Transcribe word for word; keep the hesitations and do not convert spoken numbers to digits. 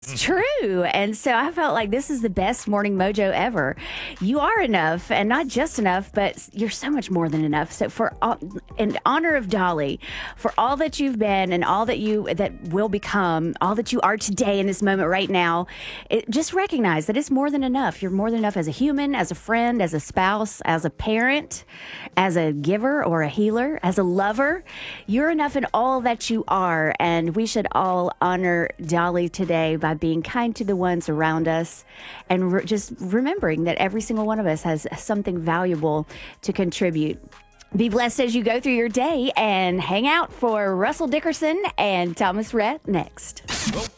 It's true. And so I felt like this is the best morning mojo ever. You are enough, and not just enough, but you're so much more than enough. So for all, in honor of Dolly, for all that you've been and all that you that will become, all that you are today in this moment right now, it, just recognize that it's more than enough. You're more than enough as a human, as a friend, as a spouse, as a parent, as a giver or a healer, as a lover. You're enough in all that you are, and we should all honor Dolly today by being kind to the ones around us and re- just remembering that every single one of us has something valuable to contribute. Be blessed as you go through your day, and hang out for Russell Dickerson and Thomas Rhett next.